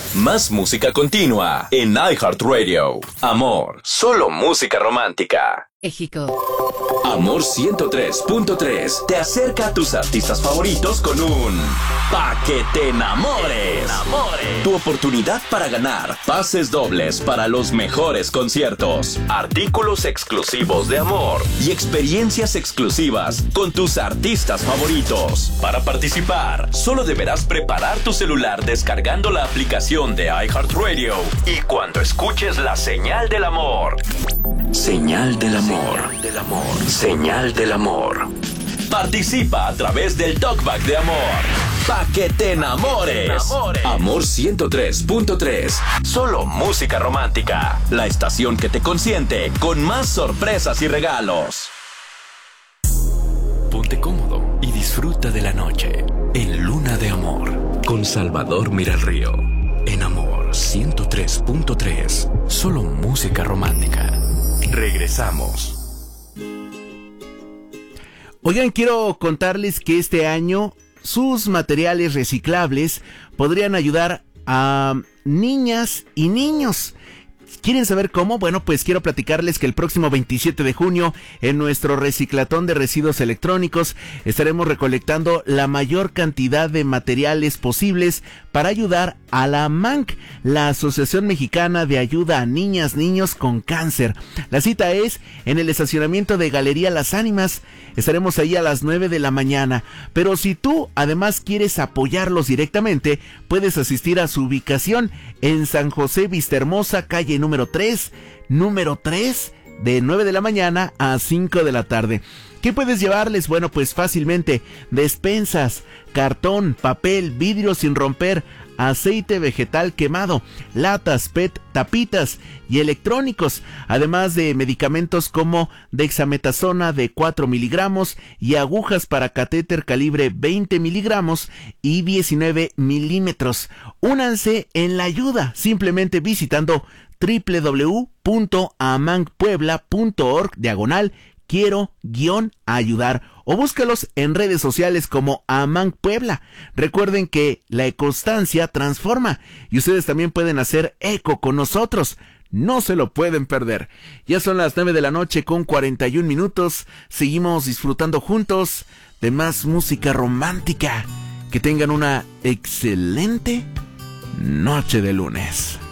Más música continua en iHeartRadio. Amor, solo música romántica. México. Amor 103.3 te acerca a tus artistas favoritos con un Pa' que te enamores. Tu oportunidad para ganar pases dobles para los mejores conciertos, artículos exclusivos de Amor y experiencias exclusivas con tus artistas favoritos. Para participar, solo deberás preparar tu celular descargando la aplicación de iHeartRadio y cuando escuches la señal del amor. Señal del amor. Señal del amor. Participa a través del Talkback de Amor. Pa' que te enamores. Amor 103.3. Solo música romántica. La estación que te consiente con más sorpresas y regalos. Ponte cómodo y disfruta de la noche en Luna de Amor con Salvador Miralrío. En Amor 103.3. Solo música romántica. Regresamos. Oigan, quiero contarles que este año sus materiales reciclables podrían ayudar a niñas y niños. ¿Quieren saber cómo? Bueno, pues quiero platicarles que el próximo 27 de junio en nuestro reciclatón de residuos electrónicos estaremos recolectando la mayor cantidad de materiales posibles para ayudar a la AMANC, la Asociación Mexicana de Ayuda a Niñas, Niños con Cáncer. La cita es en el estacionamiento de Galería Las Ánimas. Estaremos ahí a las 9 de la mañana. Pero si tú además quieres apoyarlos directamente, puedes asistir a su ubicación en San José Vistahermosa, calle número 3, de 9 de la mañana a 5 de la tarde. ¿Qué puedes llevarles? Bueno, pues fácilmente despensas, cartón, papel, vidrio sin romper, aceite vegetal quemado, latas, PET, tapitas y electrónicos, además de medicamentos como dexametasona de 4 miligramos y agujas para catéter calibre 20 miligramos y 19 milímetros. Únanse en la ayuda simplemente visitando www.amancpuebla.org/quiero-ayudar o búscalos en redes sociales como AMANC Puebla. Recuerden que la ecostancia transforma y ustedes también pueden hacer eco con nosotros. No se lo pueden perder. Ya son las 9 de la noche con 41 minutos. Seguimos disfrutando juntos de más música romántica. Que tengan una excelente noche de lunes.